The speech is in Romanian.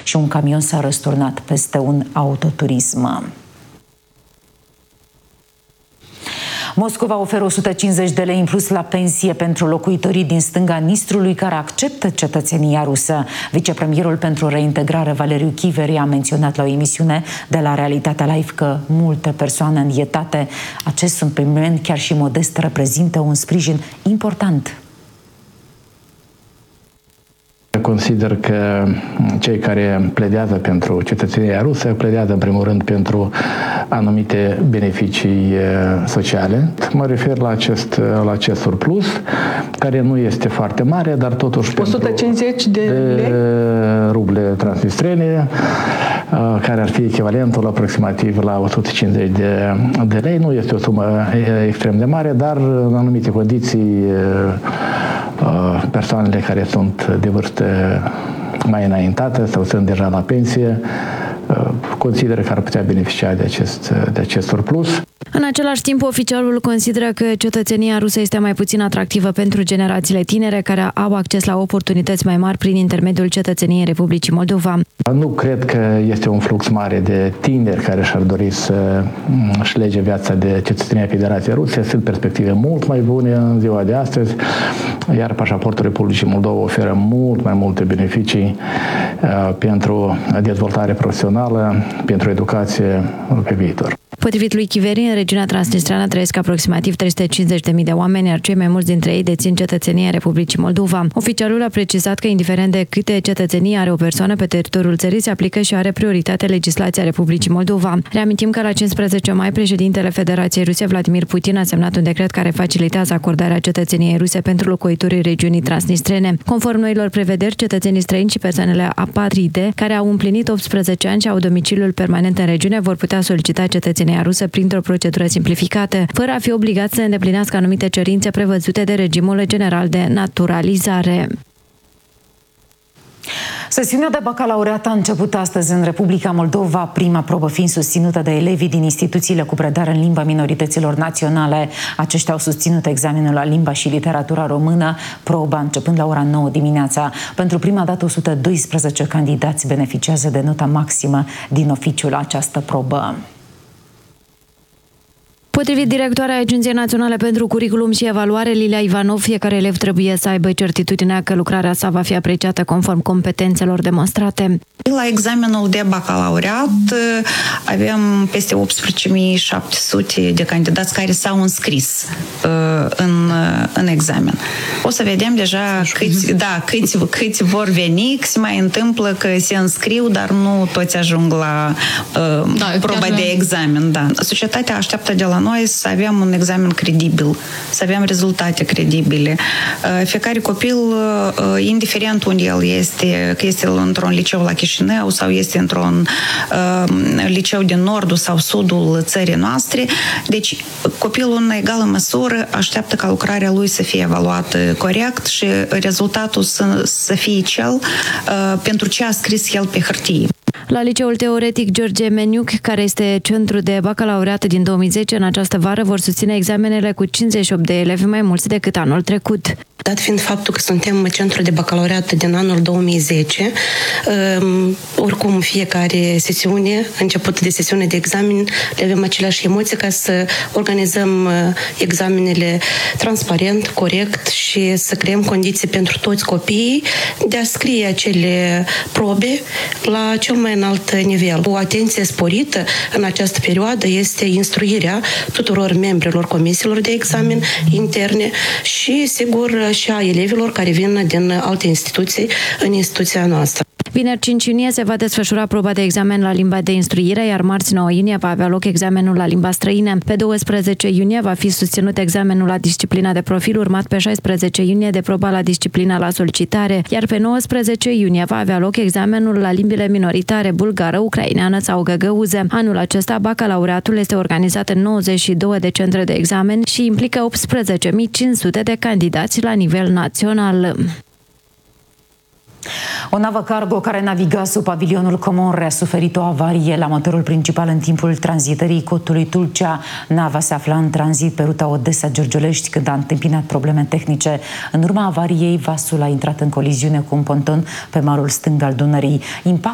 și un camion s-a răsturnat peste un autoturism. Moscova oferă 150 de lei în plus la pensie pentru locuitorii din stânga Nistrului care acceptă cetățenia rusă. Vicepremierul pentru reintegrare, Valeriu Chiveri, a menționat la o emisiune de la Realitatea Live că multe persoane îndietate, acest supliment, chiar și modest, reprezintă un sprijin important. Consider că cei care pledează pentru cetățenia rusă pledează în primul rând pentru anumite beneficii sociale. Mă refer la acest surplus, care nu este foarte mare, dar totuși 150 de lei? Ruble transnistrene, care ar fi echivalentul aproximativ la 150 de lei. Nu este o sumă extrem de mare, dar în anumite condiții persoanele care sunt de vârstă mai înaintată sau sunt deja la pensie consideră că ar putea beneficia de acest surplus. În același timp, oficialul consideră că cetățenia rusă este mai puțin atractivă pentru generațiile tinere care au acces la oportunități mai mari prin intermediul cetățeniei Republicii Moldova. Nu cred că este un flux mare de tineri care și-ar dori să-și lege viața de cetățenia Federației Ruse. Sunt perspective mult mai bune în ziua de astăzi, iar pașaportul Republicii Moldova oferă mult mai multe beneficii pentru dezvoltare profesională, pentru educație pe viitor. Potrivit lui Chiveri, în regiunea transnistreană trăiesc aproximativ 350.000 de oameni, iar cei mai mulți dintre ei dețin cetățenia Republicii Moldova. Oficialul a precizat că, indiferent de câte cetățenii are o persoană pe teritoriul țării, se aplică și are prioritate legislația Republicii Moldova. Reamintim că la 15 mai, președintele Federației Ruse, Vladimir Putin, a semnat un decret care facilitează acordarea cetățeniei ruse pentru locuitorii regiunii transnistrene. Conform noilor prevederi, cetățenii străini și persoanele apatride care au împlinit 18 ani și au domiciliul permanent în regiune vor putea solicita cetățenia rusă printr-o procedură simplificată, fără a fi obligați să îndeplinească anumite cerințe prevăzute de regimul general de naturalizare. Sesiunea de bacalaureat a început astăzi în Republica Moldova, prima probă fiind susținută de elevii din instituțiile cu predare în limba minorităților naționale. Aceștia au susținut examenul la limba și literatura română, proba începând la ora 9 dimineața. Pentru prima dată 112 candidați beneficiază de nota maximă din oficiul la această probă. Potrivit directoarea Agenției Naționale pentru Curriculum și Evaluare, Lilia Ivanov, fiecare elev trebuie să aibă certitudinea că lucrarea sa va fi apreciată conform competențelor demonstrate. La examenul de bacalaureat avem peste 18.700 de candidați care s-au înscris în examen. O să vedem deja câți vor veni, că se mai întâmplă că se înscriu, dar nu toți ajung la proba de examen. Da. Societatea așteaptă de la noi să avem un examen credibil, să avem rezultate credibile. Fiecare copil, indiferent unde el este, că este într-un liceu la Chișinău sau este într-un liceu din nordul sau sudul țării noastre, deci copilul în egală măsură așteaptă ca lucrarea lui să fie evaluată corect și rezultatul să fie cel pentru ce a scris el pe hârtie. La Liceul Teoretic George Meniuc, care este centru de bacalaureat din 2010, în această vară vor susține examenele cu 58 de elevi mai mulți decât anul trecut. Dat fiind faptul că suntem centru de bacalaureat din anul 2010, oricum fiecare sesiune, început de sesiune de examen, le avem aceleași emoții ca să organizăm examenele transparent, corect și să creăm condiții pentru toți copiii de a scrie acele probe la cel mai înalt nivel. O atenție sporită în această perioadă este instruirea tuturor membrilor comisiilor de examen interne și, sigur, și a elevilor care vin din alte instituții în instituția noastră. Vineri 5 iunie se va desfășura proba de examen la limba de instruire, iar marți 9 iunie va avea loc examenul la limba străină. Pe 12 iunie va fi susținut examenul la disciplina de profil, urmat pe 16 iunie de proba la disciplina la solicitare, iar pe 19 iunie va avea loc examenul la limbile minoritare bulgară, ucraineană sau găgăuză. Anul acesta, bacalaureatul este organizat în 92 de centre de examen și implică 18.500 de candidați la nivel național. O navă cargo care naviga sub pavilionul Comore a suferit o avarie la motorul principal în timpul tranzitării cotului Tulcea. Nava se afla în tranzit pe ruta Odessa-Giurgiulești când a întâmpinat probleme tehnice. În urma avariei, vasul a intrat în coliziune cu un ponton pe malul stâng al Dunării.